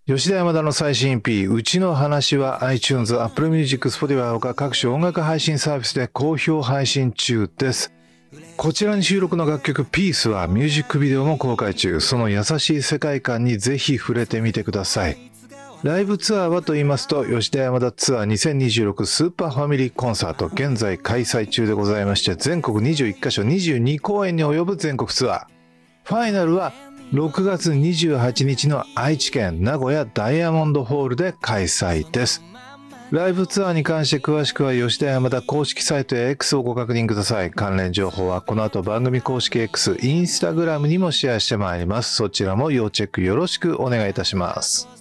吉田山田の最新 EP、うちの話は iTunes、Apple Music、Spotify ほか各種音楽配信サービスで好評配信中です。こちらに収録の楽曲 Peace はミュージックビデオも公開中。その優しい世界観にぜひ触れてみてください。ライブツアーはと言いますと、吉田山田ツアー2026スーパーファミリーコンサート、現在開催中でございまして、全国21カ所22公演に及ぶ全国ツアー。ファイナルは6月28日の愛知県名古屋ダイヤモンドホールで開催です。ライブツアーに関して詳しくは吉田山田公式サイトや X をご確認ください。関連情報はこの後番組公式 X、インスタグラムにもシェアしてまいります。そちらも要チェックよろしくお願いいたします。